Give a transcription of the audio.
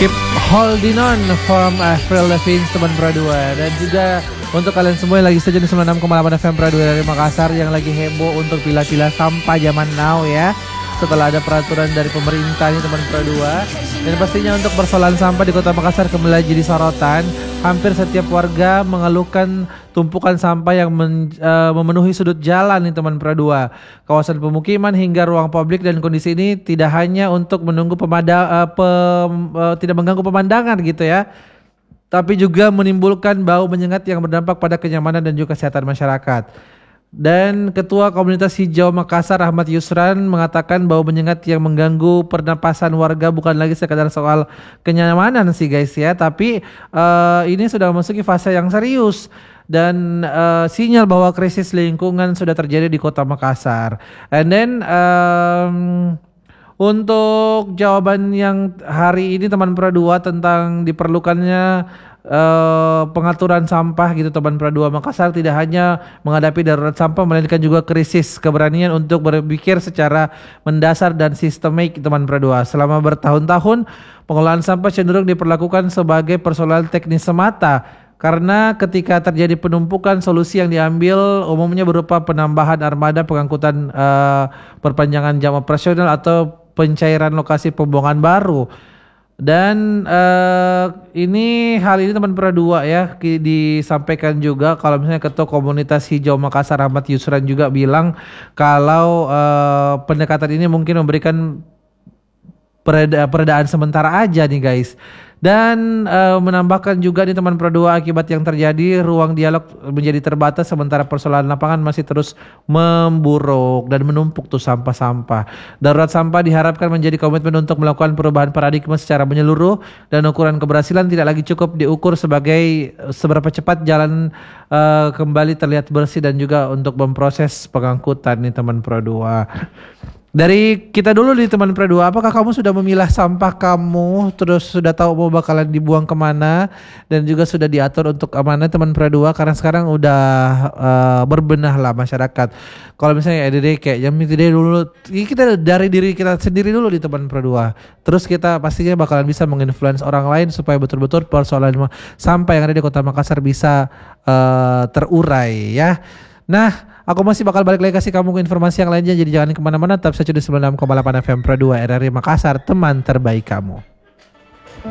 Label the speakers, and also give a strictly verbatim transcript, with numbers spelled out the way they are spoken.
Speaker 1: Keep Holding On from Avril Lavigne teman Pradua. Dan juga untuk kalian semua yang lagi setuju di sembilan puluh enam koma delapan F M Pradua dari Makassar yang lagi heboh untuk pilah-pilah sampah zaman now ya. Setelah ada peraturan dari pemerintah nih teman Pradua. Dan pastinya untuk persoalan sampah di Kota Makassar kembali jadi sorotan. Hampir setiap warga mengeluhkan tumpukan sampah yang men, uh, memenuhi sudut jalan nih teman Pradua. Kawasan pemukiman hingga ruang publik, dan kondisi ini tidak hanya untuk menunggu pemada, uh, pem, uh, tidak mengganggu pemandangan gitu ya, tapi juga menimbulkan bau menyengat yang berdampak pada kenyamanan dan juga kesehatan masyarakat. Dan Ketua Komunitas Hijau Makassar Ahmad Yusran mengatakan bau menyengat yang mengganggu pernapasan warga bukan lagi sekadar soal kenyamanan sih guys ya, tapi uh, ini sudah memasuki fase yang serius dan uh, sinyal bahwa krisis lingkungan sudah terjadi di Kota Makassar. And then um, untuk jawaban yang hari ini teman Pradua tentang diperlukannya Uh, pengaturan sampah gitu teman Pradua, Makassar tidak hanya menghadapi darurat sampah melainkan juga krisis keberanian untuk berpikir secara mendasar dan sistemik teman Pradua. Selama bertahun-tahun pengelolaan sampah cenderung diperlakukan sebagai persoalan teknis semata, karena ketika terjadi penumpukan solusi yang diambil umumnya berupa penambahan armada pengangkutan, uh, perpanjangan jam operasional atau pencairan lokasi pembuangan baru. Dan uh, ini hal ini teman Pradua ya disampaikan juga kalau misalnya Ketua Komunitas Hijau Makassar Ahmad Yusran juga bilang kalau uh, pendekatan ini mungkin memberikan pereda- peredaan sementara aja nih guys. Dan uh, menambahkan juga nih teman Pradua, akibat yang terjadi ruang dialog menjadi terbatas sementara persoalan lapangan masih terus memburuk dan menumpuk tuh sampah-sampah. Darurat sampah diharapkan menjadi komitmen untuk melakukan perubahan paradigma secara menyeluruh, dan ukuran keberhasilan tidak lagi cukup diukur sebagai seberapa cepat jalan uh, kembali terlihat bersih dan juga untuk memproses pengangkutan nih teman Pradua. Dari kita dulu nih teman Pradua, apakah kamu sudah memilah sampah kamu, terus sudah tahu mau bakalan dibuang kemana, dan juga sudah diatur untuk amanah teman Pradua? Karena sekarang udah uh, berbenah lah masyarakat. Kalau misalnya ya dede kayak jam itu dulu, kita dari diri kita sendiri dulu di teman Pradua. Terus kita pastinya bakalan bisa menginfluence orang lain supaya betul-betul persoalan sampah yang ada di Kota Makassar bisa uh, terurai ya. Nah, aku masih bakal balik lagi kasih kamu informasi yang lainnya, jadi jangan kemana-mana, tetap saja di sembilan puluh enam koma delapan F M Pradua R R I Makassar, teman terbaik kamu.